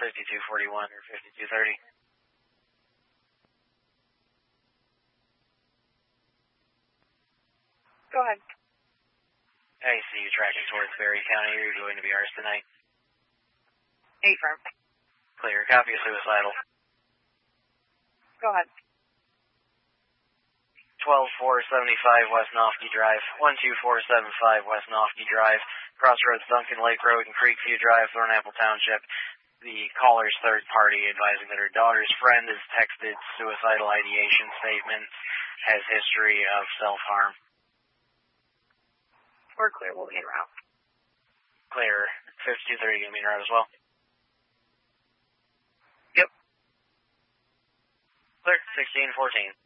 5241 or 5230. Go ahead. I see you tracking towards Berry County. You're going to be ours tonight. Affirm. Clear. Copy suicidal. Go ahead. 12475 West Nofke Drive, 12475 West Nofke Drive, Crossroads Duncan Lake Road and Creekview Drive, Thornapple Township. The caller's third party advising that her daughter's friend has texted suicidal ideation statements, has history of self-harm. We're clear. We'll be en route. Clear. 5230 going to be en route as well? Yep. Clear. 1614.